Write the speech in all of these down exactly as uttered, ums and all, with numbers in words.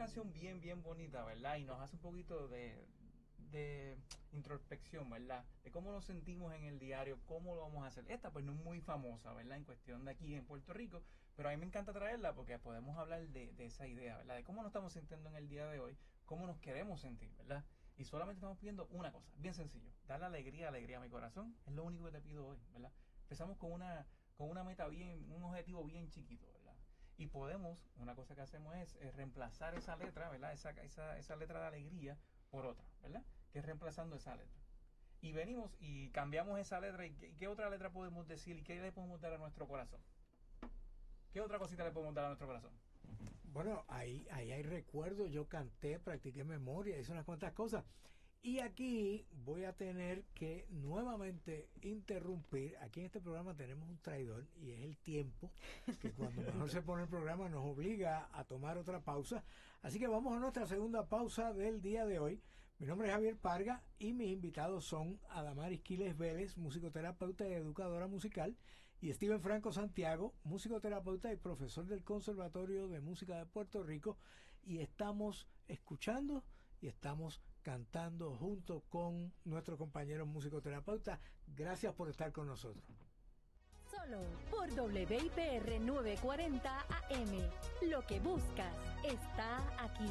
canción bien, bien bonita, ¿verdad? Y nos hace un poquito de, de introspección, ¿verdad? De cómo nos sentimos en el diario, cómo lo vamos a hacer. Esta pues no es muy famosa, ¿verdad? En cuestión de aquí en Puerto Rico, pero a mí me encanta traerla porque podemos hablar de, de esa idea, ¿verdad? De cómo nos estamos sintiendo en el día de hoy, cómo nos queremos sentir, ¿verdad? Y solamente estamos pidiendo una cosa, bien sencillo, darle alegría, alegría a mi corazón, es lo único que te pido hoy, ¿verdad? Empezamos con una, con una meta bien, un objetivo bien chiquito, ¿verdad? Y podemos, una cosa que hacemos es, es reemplazar esa letra, ¿verdad? Esa, esa, esa letra de alegría por otra, ¿verdad? Que es reemplazando esa letra. Y venimos y cambiamos esa letra. ¿Y qué, qué otra letra podemos decir? ¿Y qué le podemos dar a nuestro corazón? ¿Qué otra cosita le podemos dar a nuestro corazón? Bueno, ahí, ahí hay recuerdos. Yo canté, practiqué memoria, hice unas cuantas cosas. Y aquí voy a tener que nuevamente interrumpir. Aquí en este programa tenemos un traidor y es el tiempo, que cuando mejor se pone el programa nos obliga a tomar otra pausa. Así que vamos a nuestra segunda pausa del día de hoy. Mi nombre es Javier Parga y mis invitados son Adamaris Quiles Vélez, musicoterapeuta y educadora musical, y Steven Franco Santiago, musicoterapeuta y profesor del Conservatorio de Música de Puerto Rico. Y estamos escuchando y estamos cantando junto con nuestros compañeros musicoterapeutas. Gracias por estar con nosotros. Solo por W I P R novecientos cuarenta A M. Lo que buscas está aquí.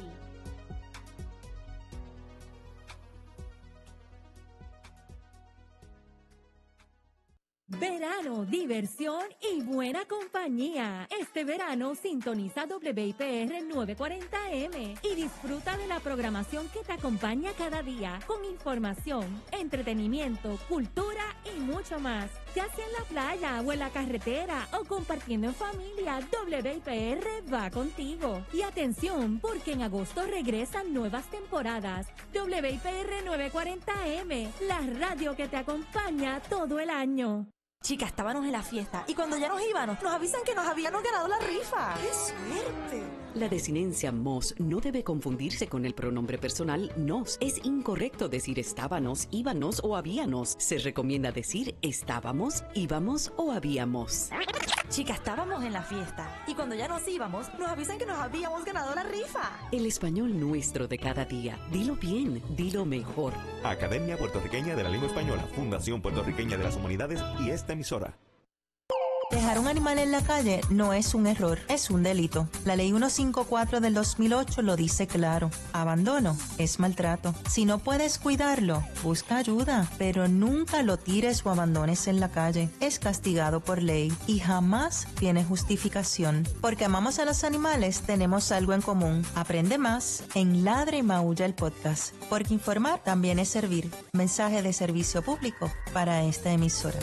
Verano, diversión y buena compañía. Este verano sintoniza W I P R novecientos cuarenta A M y disfruta de la programación que te acompaña cada día con información, entretenimiento, cultura y mucho más. Ya sea en la playa o en la carretera o compartiendo en familia, W I P R va contigo. Y atención, porque en agosto regresan nuevas temporadas. W I P R novecientos cuarenta A M, la radio que te acompaña todo el año. Chicas, estábamos en la fiesta y cuando ya nos íbamos, nos avisan que nos habíamos ganado la rifa. ¡Qué suerte! La desinencia mos no debe confundirse con el pronombre personal nos. Es incorrecto decir estábamos, íbamos o habíamos. Se recomienda decir estábamos, íbamos o habíamos. Chicas, estábamos en la fiesta y cuando ya nos íbamos, nos avisan que nos habíamos ganado la rifa. El español nuestro de cada día. Dilo bien, dilo mejor. Academia Puertorriqueña de la Lengua Española, Fundación Puertorriqueña de las Humanidades y esta emisora. Dejar un animal en la calle no es un error, es un delito. La ley ciento cincuenta y cuatro del dos mil ocho lo dice claro. Abandono es maltrato. Si no puedes cuidarlo, busca ayuda, pero nunca lo tires o abandones en la calle. Es castigado por ley y jamás tiene justificación. Porque amamos a los animales, tenemos algo en común. Aprende más en Ladra y Maulla el podcast. Porque informar también es servir. Mensaje de servicio público para esta emisora.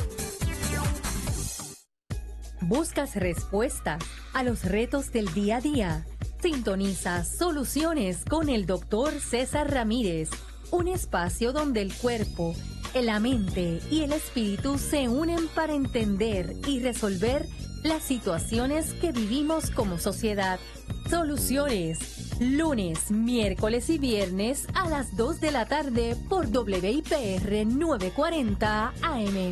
¿Buscas respuestas a los retos del día a día? Sintoniza Soluciones con el doctor César Ramírez, un espacio donde el cuerpo, la mente y el espíritu se unen para entender y resolver las situaciones que vivimos como sociedad. Soluciones, lunes, miércoles y viernes a las dos de la tarde por W I P R novecientos cuarenta A M.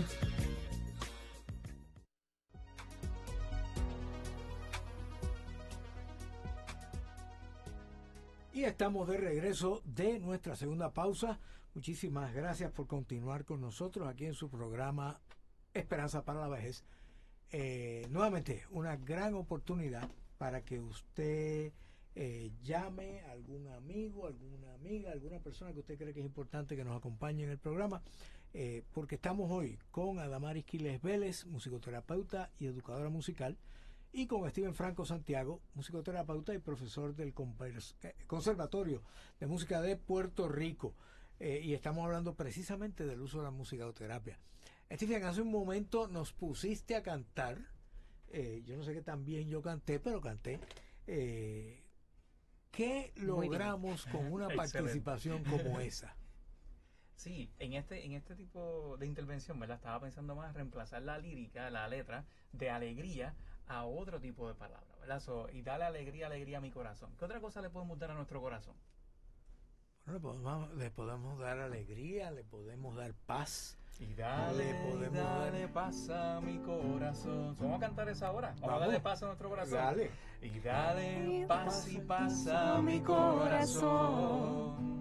Y estamos de regreso de nuestra segunda pausa. Muchísimas gracias por continuar con nosotros aquí en su programa Esperanza para la Vejez. Eh, nuevamente, una gran oportunidad para que usted eh, llame a algún amigo, alguna amiga, alguna persona que usted cree que es importante que nos acompañe en el programa, eh, porque estamos hoy con Adamaris Quiles Vélez, musicoterapeuta y educadora musical, y con Steven Franco Santiago, musicoterapeuta y profesor del Conservatorio de Música de Puerto Rico. Eh, y estamos hablando precisamente del uso de la musicoterapia. Steven, hace un momento nos pusiste a cantar. Eh, yo no sé qué tan bien yo canté, pero canté. Eh, ¿Qué logramos con una participación como esa? Sí, en este, en este tipo de intervención, ¿verdad? Estaba pensando más en reemplazar la lírica, la letra, de alegría a otro tipo de palabras, ¿verdad? So, y darle alegría, alegría a mi corazón. ¿Qué otra cosa le podemos dar a nuestro corazón? Bueno, le podemos, le podemos dar alegría, le podemos dar paz, Y dale, Le podemos dale dar- paz a mi corazón. ¿Vamos a cantar esa ahora? Vamos, a Vamos. darle paz a nuestro corazón. Dale. Y dale paz y paz a mi corazón.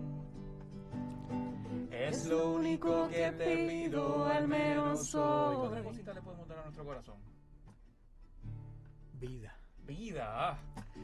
Es lo único que te pido, al menos hoy. ¿Qué otra cosita le podemos dar a nuestro corazón? Vida. Vida.